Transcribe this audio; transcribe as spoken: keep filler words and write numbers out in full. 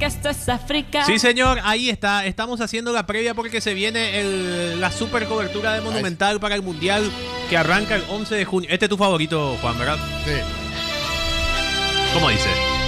que esto es África. Sí, señor, ahí está. Estamos haciendo la previa porque se viene el, la super cobertura de Monumental para el Mundial que arranca el once de junio. Este es tu favorito, Juan, ¿verdad? Sí. ¿Cómo dice?